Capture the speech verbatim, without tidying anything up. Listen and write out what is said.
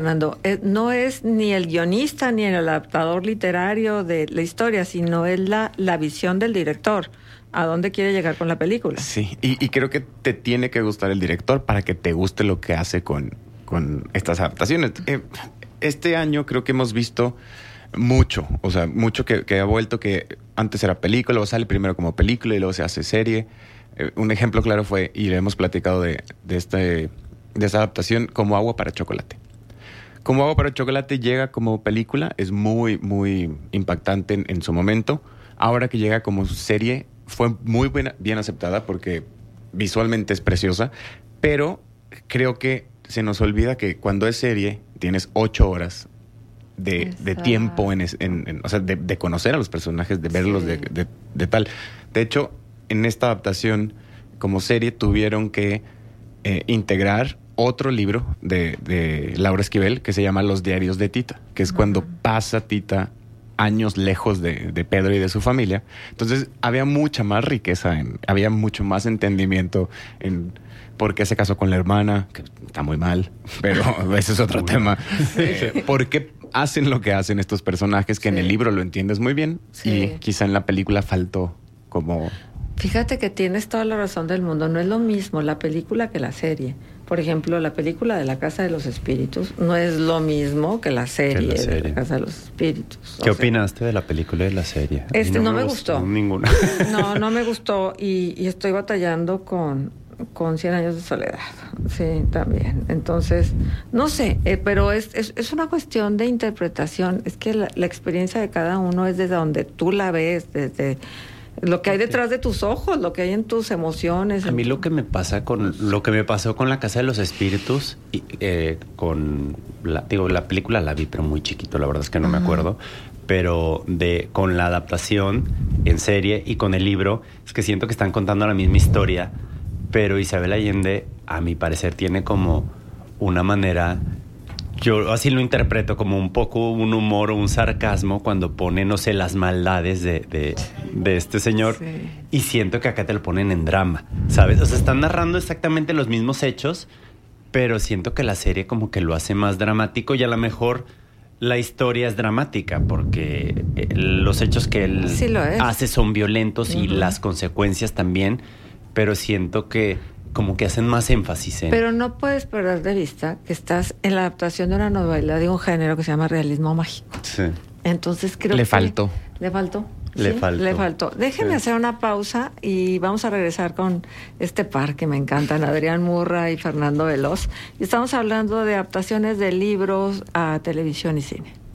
Fernando, eh, no es ni el guionista ni el adaptador literario de la historia, sino es la, la visión del director. ¿A dónde quiere llegar con la película? Sí, y, y creo que te tiene que gustar el director para que te guste lo que hace con, con estas adaptaciones. Eh, este año creo que hemos visto mucho, o sea, mucho que, que ha vuelto, que antes era película, luego sale primero como película y luego se hace serie. Eh, un ejemplo claro fue, y le hemos platicado de, de, este, de esta adaptación, Como agua para chocolate. Como agua para chocolate llega como película, es muy, muy impactante en, en su momento. Ahora que llega como serie, fue muy buena, bien aceptada porque visualmente es preciosa, pero creo que se nos olvida que cuando es serie tienes ocho horas de, de tiempo, en, en, en, o sea, de, de conocer a los personajes, de verlos, sí. de, de, de tal. De hecho, en esta adaptación como serie tuvieron que eh, integrar otro libro de, de Laura Esquivel que se llama Los diarios de Tita, que es uh-huh. cuando pasa Tita años lejos de, de Pedro y de su familia. Entonces había mucha más riqueza, en, había mucho más entendimiento en por qué se casó con la hermana, que está muy mal, pero ese es otro tema. Sí. ¿Por qué hacen lo que hacen estos personajes que sí. en el libro lo entiendes muy bien sí. y quizá en la película faltó como... Fíjate que tienes toda la razón del mundo. No es lo mismo la película que la serie. Por ejemplo, la película de La Casa de los Espíritus no es lo mismo que la serie, que la serie. de La Casa de los Espíritus. ¿Qué o opinaste sea, de la película y de la serie? Este, no, no me gustó. gustó. Ninguna. No, no me gustó y, y estoy batallando con, con Cien años de soledad. Sí, también. Entonces, no sé, eh, pero es, es, es una cuestión de interpretación. Es que la, la experiencia de cada uno es desde donde tú la ves, desde... lo que hay detrás de tus ojos, lo que hay en tus emociones. A mí lo que me pasa con lo que me pasó con La Casa de los Espíritus y eh, con la, digo la película la vi pero muy chiquito, la verdad es que no uh-huh. me acuerdo, pero de con la adaptación en serie y con el libro es que siento que están contando la misma historia, pero Isabel Allende a mi parecer tiene como una manera, yo así lo interpreto, como un poco un humor o un sarcasmo cuando pone, no sé, las maldades de, de, de este señor. Sí. Y siento que acá te lo ponen en drama, ¿sabes? O sea, están narrando exactamente los mismos hechos, pero siento que la serie como que lo hace más dramático y a lo mejor la historia es dramática porque eh, los hechos que él sí lo es. hace son violentos uh-huh. y las consecuencias también, pero siento que como que hacen más énfasis en... Pero no puedes perder de vista que estás en la adaptación de una novela de un género que se llama realismo mágico. Sí. Entonces creo le que... Faltó. ¿Le faltó? Le sí, faltó. Le faltó. Déjenme sí. hacer una pausa y vamos a regresar con este par que me encantan, Adrián Murra y Fernando Veloz. Y estamos hablando de adaptaciones de libros a televisión y cine.